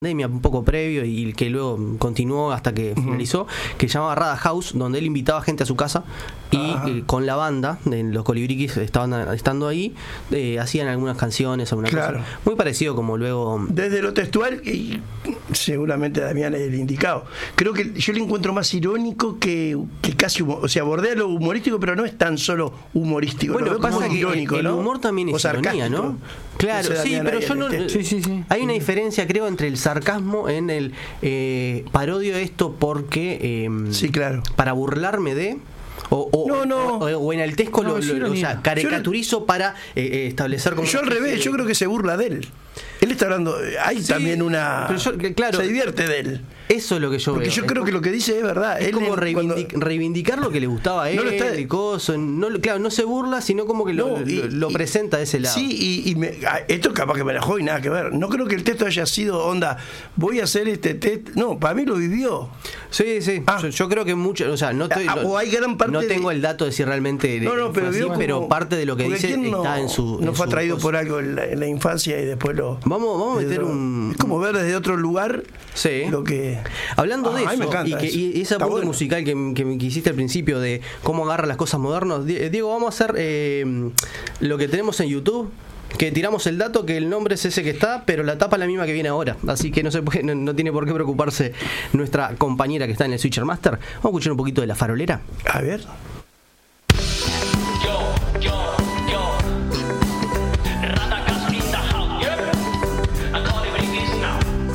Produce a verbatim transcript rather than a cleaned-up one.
pandemia un poco previo y que luego continuó hasta que uh-huh. finalizó, que se llamaba Rada House, donde él invitaba gente a su casa y eh, con la banda, de los Colibriquis estaban estando ahí, eh, hacían algunas canciones, alguna claro. cosa. Muy parecido como luego... Desde lo textual, y seguramente Damián es el indicado. Creo que yo le encuentro más irónico que, que casi humor, o sea, bordea lo humorístico, pero no es tan solo humorístico. Bueno, lo pasa que irónico, el ¿no? humor también es ironía, ¿no? Claro, no sé, sí, pero yo no... Sí, sí, sí. Hay una diferencia, creo, entre el sarcasmo en el eh, parodio esto porque... Eh, sí, claro. Para burlarme de... O, o, no, no. O, o en el texto no, lo, lo, lo o sea, caricaturizo yo, para eh, establecer como... Yo al revés, de... yo creo que se burla de él. Él está hablando... Hay sí, también una... Pero yo, claro, se divierte de él. Eso es lo que yo Porque veo. yo es creo como, que lo que dice es verdad. Es él como él, reivindic, cuando... reivindicar lo que le gustaba a él, no lo está... y cosas. No, claro, no se burla, sino como que lo, no, y, lo, lo y, presenta de ese lado. Sí, y, y me, esto capaz que me dejó y nada que ver. No creo que el texto haya sido onda, voy a hacer este test. No, para mí lo vivió. Sí, sí. Ah. Yo, yo creo que mucho, o sea, no estoy, ah, o hay gran parte no tengo de... el dato de si realmente no, no, pero, así, como... pero parte de lo que dice no, está en su... No en fue su atraído cosa. por algo en la, en la infancia y después lo... Vamos, vamos a meter otro, un... Es como ver desde otro lugar sí. lo que... Hablando ah, de eso, y, que, eso. y ese apunte bueno. musical que, que, que hiciste al principio de cómo agarra las cosas modernas, Diego, vamos a hacer eh, lo que tenemos en YouTube, que tiramos el dato, que el nombre es ese que está, pero la tapa es la misma que viene ahora, así que no se puede, no, no tiene por qué preocuparse nuestra compañera que está en el Switcher Master. Vamos a escuchar un poquito de La Farolera. A ver.